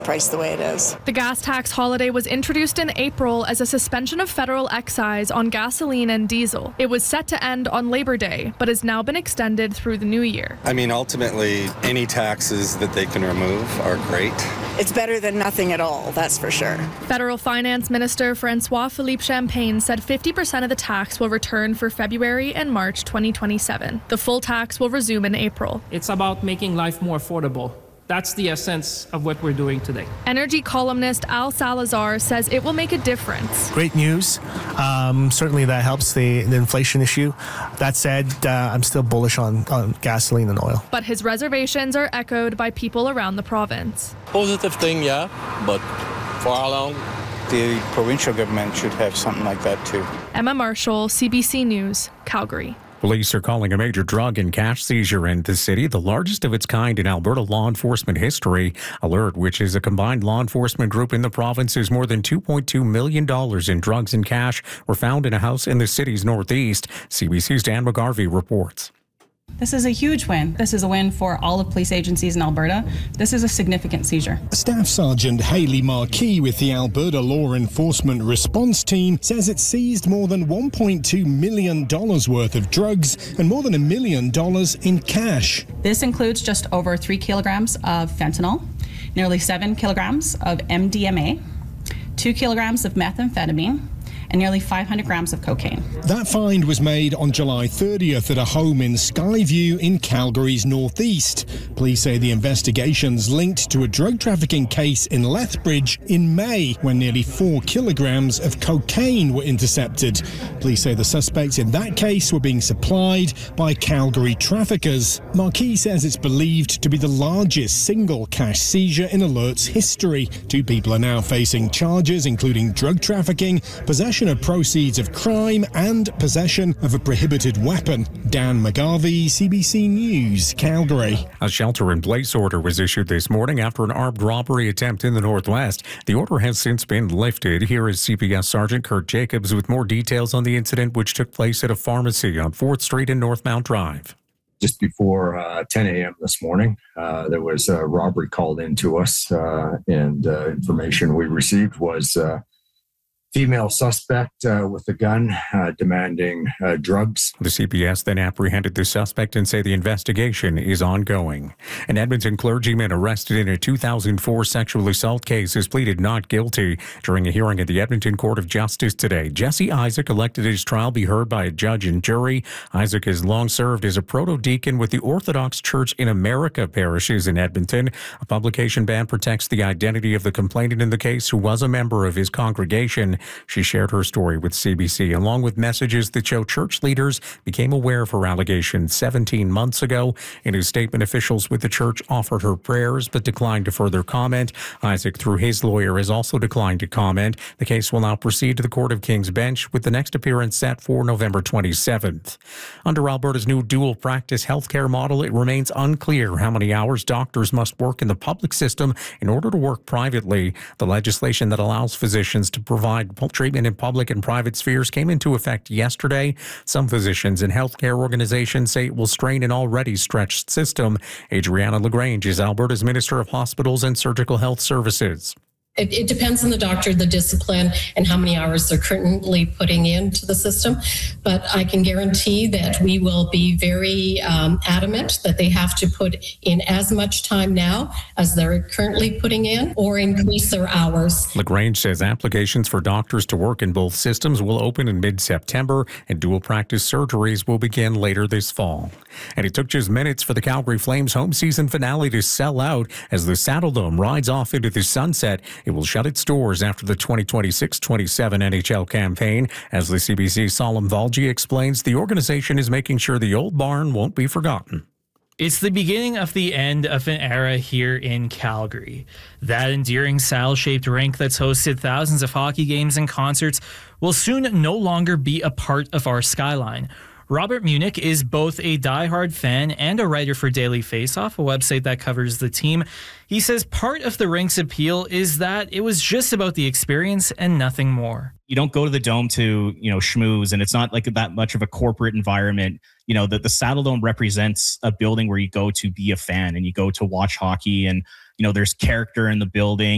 price the way it is. The gas tax holiday was introduced in April as a suspension of federal excise on gasoline and diesel. It was set to end on Labor Day, but has now been extended through the new year. I mean, ultimately, any taxes that they can remove are great. It's better than nothing at all, that's for sure. Federal Finance Minister François-Philippe Champagne said 50% of the tax will return for February and March 2027. The full tax will resume in April. It's about making life more affordable. That's the essence of what we're doing today. Energy columnist Al Salazar says it will make a difference. Great news. Certainly that helps the inflation issue. That said, I'm still bullish on gasoline and oil. But his reservations are echoed by people around the province. Positive thing, yeah, but for how long? The provincial government should have something like that too. Emma Marshall, CBC News, Calgary. Police are calling a major drug and cash seizure in the city, the largest of its kind in Alberta law enforcement history. Alert, which is a combined law enforcement group in the province, says more than $2.2 million in drugs and cash were found in a house in the city's northeast. CBC's Dan McGarvey reports. This is a huge win. This is a win for all of police agencies in Alberta. This is a significant seizure. Staff Sergeant Hayley Marquis with the Alberta Law Enforcement Response Team says it seized more than $1.2 million worth of drugs and more than $1 million in cash. This includes just over 3 kilograms of fentanyl, nearly 7 kilograms of MDMA, 2 kilograms of methamphetamine, and nearly 500 grams of cocaine. That find was made on July 30th at a home in Skyview in Calgary's northeast. Police say the investigation's linked to a drug trafficking case in Lethbridge in May, when nearly 4 kilograms of cocaine were intercepted. Police say the suspects in that case were being supplied by Calgary traffickers. Marquis says it's believed to be the largest single cash seizure in Alert's history. 2 people are now facing charges, including drug trafficking, possession of proceeds of crime and possession of a prohibited weapon. Dan McGarvey, CBC News, Calgary. A shelter-in-place order was issued this morning after an armed robbery attempt in the Northwest. The order has since been lifted. Here is CPS Sergeant Kurt Jacobs with more details on the incident, which took place at a pharmacy on 4th Street and Northmount Drive. Just before 10 a.m. this morning, there was a robbery called in to us, and information we received was female suspect with a gun demanding drugs. The CPS then apprehended the suspect and say the investigation is ongoing. An Edmonton clergyman arrested in a 2004 sexual assault case has pleaded not guilty during a hearing at the Edmonton Court of Justice today. Jesse Isaac elected his trial be heard by a judge and jury. Isaac has long served as a proto-deacon with the Orthodox Church in America parishes in Edmonton. A publication ban protects the identity of the complainant in the case, who was a member of his congregation. She shared her story with CBC, along with messages that show church leaders became aware of her allegations 17 months ago. In his statement, officials with the church offered her prayers but declined to further comment. Isaac, through his lawyer, has also declined to comment. The case will now proceed to the Court of King's Bench, with the next appearance set for November 27th. Under Alberta's new dual practice healthcare model, it remains unclear how many hours doctors must work in the public system in order to work privately. The legislation that allows physicians to provide treatment in public and private spheres came into effect yesterday. Some physicians and healthcare organizations say it will strain an already stretched system. Adriana LaGrange is Alberta's Minister of Hospitals and Surgical Health Services. It depends on the doctor, the discipline, and how many hours they're currently putting into the system. But I can guarantee that we will be very adamant that they have to put in as much time now as they're currently putting in, or increase their hours. LaGrange says applications for doctors to work in both systems will open in mid-September, and dual practice surgeries will begin later this fall. And it took just minutes for the Calgary Flames home season finale to sell out as the Saddledome rides off into the sunset. It will shut its doors after the 2026-27 NHL campaign. As the CBC's Salim Valji explains, the organization is making sure the old barn won't be forgotten. It's the beginning of the end of an era here in Calgary. That endearing saddle-shaped rink that's hosted thousands of hockey games and concerts will soon no longer be a part of our skyline. Robert Munich is both a diehard fan and a writer for Daily Faceoff, a website that covers the team. He says part of the rink's appeal is that it was just about the experience and nothing more. You don't go to the Dome to, schmooze, and it's not like that much of a corporate environment. The Saddledome represents a building where you go to be a fan and you go to watch hockey, and, there's character in the building.